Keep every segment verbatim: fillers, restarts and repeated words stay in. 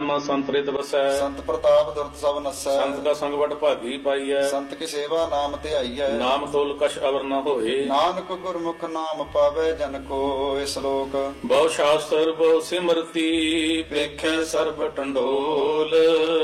ब्रह्म संत रित बसै। संत प्रताप दुरत सब नसै। संत का संग बड़ भागी पाईਐ। संत की सेवा नाम ध्याईਐ। नाम तोल कछ अवर न होए। नानक गुरमुख नाम पावे जन को श्लोक। बहु शास्त्र बहु सिमरती पेखे सर्ब टंडोल।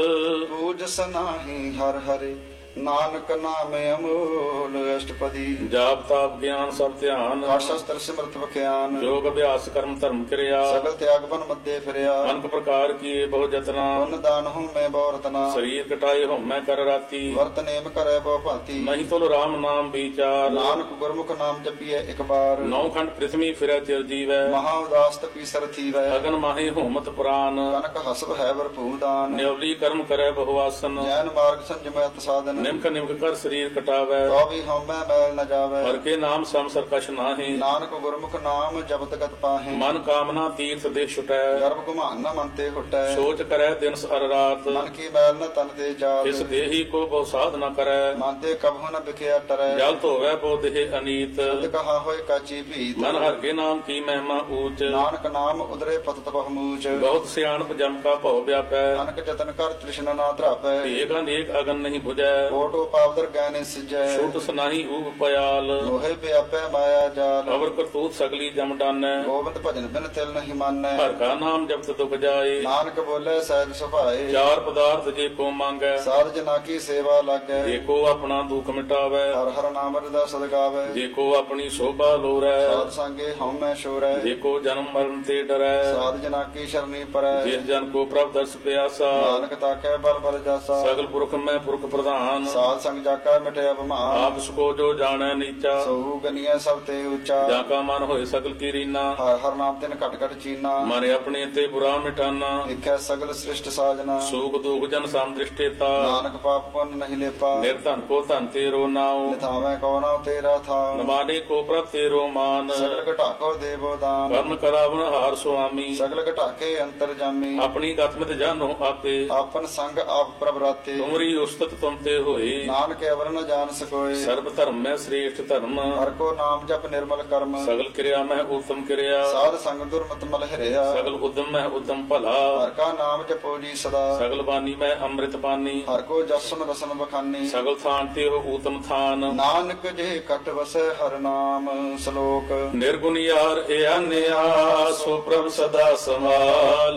पूज सनाही हर हरि नानक नाम अमोल। अष्टपदी जाप ताप ज्ञान सब ध्यान। शास्त्र सिमरत बख्यान। योग अभ्यास कर्म धर्म क्रिया। सगल त्याग बन मध्य फिरया। अनक प्रकार किए बहु जतना। पुण्य दान हूँ मैं बहुरतना। शरीर कटाए हो मैं कर राती। वर्त नेम करे बहु भांति। नहीं तुल राम नाम विचार। नानक गुरमुख नाम जपिए एक बार। नौ खंड पृथ्वी फिरै चिर जीवै। महा उदास तपीसर थीवै। अगन माहे होमत प्राण। कनक हसब है वर भूदान। न्योली कर्म करे बहुआसन। जैन मार्ग संजमयत साधन। निमक निमक कर शरीर कटावै। तो भी हम मैल न जावै। हर के नाम सम सरकश नाहि। नानक गुरमुख नाम जपत गत पाहि। मन कामना तीर्थ देह छुटै। गर्भ गुमान न मन ते हुटै। सोच करे दिन अर रात। मन की मैल न तन ते जात। इस देही को बहु साध न करे। मन ते कभु न बिखया टरै। जल धोवै बहु देह अनीत। शब्द कहा होय काची भीत। मन हर के नाम की महिमा ऊंच। नानक नाम उदरे पतत बहु मूच। बहुत सियाणप जम का भव व्यापै। अनक जतन कर तृष्णा ना त्रापै। एक अनेक अगन नहीं बुझै। कोटो पावदर गैने सिजै। छूट सनाही ऊब पयाल। लोहे व्यापै माया जाल। अवर करतूत सगली जम डानै। गोविंद भजन बिन तिल नहीं मानै। हर का नाम जपत दुख जाए। नानक बोले सहज सुभाए। चार पदार्थ जे को मांगै। साध जना की सेवा लागै। जे को अपना दुख मिटावै। हर हर नाम हृदय सद गावै। जे को अपनी शोभा लोरै। साध संगे हम मैं शोरै। जे को जन्म मरण ते डरै। साध जना की शरणी परै। जिस जन को प्रभ दर्श प्यासा। नानक ताकै बल बल जासा। सगल पुरख में पुरख प्रधान। साध संग जाका मिटे अभिमान। आप सुको जो जाने नीचा। सहु गनिया सब ते ऊंचा। जाका मन होए सगल की रीना। हर हर नाम तिन घट घट चीना। मन अपने ते बुरा मिटाना। लिखै सगल सृष्ट साजना। सुख दुख जन साम दृष्टेता। नानक पाप पुण्य नहीं लेपा। निर्धन को धन तेरो नाव। निथावै को नाम तेरा था। नमाने को प्रभ तेरो मान। सगल घटाको देवो दान। कर्म करावन हार स्वामी। सगल घटाके अंतर जामी। अपनी गतमित जानो आपे। आपन संग आप प्रभ राते। तुमरी उस्तत तुम ते होए। नानक अवर न जान सकोए। सर्व धर्म में श्रेष्ठ धर्म। हर को नाम जप निर्मल कर्म। सगल क्रिया में उत्तम क्रिया। साध संग दुर्मत मल हिरया। सगल उद्यम में उत्तम भला। हर का नाम जपो जी सदा। सगल बानी में अमृत पानी। हर को जसन रसन बखानी। सगल थान ते हो उत्तम थान। नानक जे कट बसै हर नाम श्लोक। निर्गुण यार ए अन्या सो प्रभ सदा संभाल।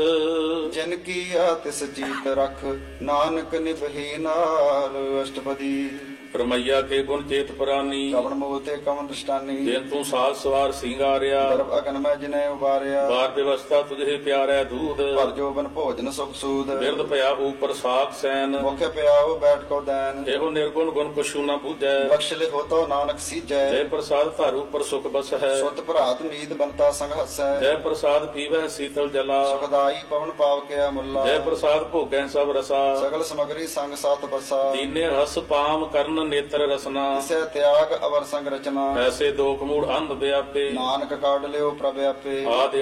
जिनकी आतिस जीत रख नानक निभही नाल। अष्टपदी परमैया के गुण चेत परानी। कवन मोते कवन दृष्टानी। दिन तू साज सवार सिंगारिया। गर्भ अगन में जिने उबारिया। बार व्यवस्था तुझे प्यारे दूध। पर जोबन भोजन सुख सूद। बिरद पया ऊपर साख सैन। मुखे प्याओ बैठ को दैन। एहो निर्गुण गुण कुछु न पूजै। बख्श ले हो तो नानक सीजै। जय प्रसाद धारू पर सुख बस है। सुत भरात नींद बनता संग हसै। जय प्रसाद पीवै शीतल जला। सुखदाई पवन पाव के अमुल्ला। जय प्रसाद भोगै सब रसा। सगल सामग्री संग सात बरसा। दीने हस पाम कर्ण नेत्र रसना। इसे त्याग अवर संग रचना। ऐसे दोख मूढ़ अंध व्यापे। नानक काट लियो प्रभ आपे। आदि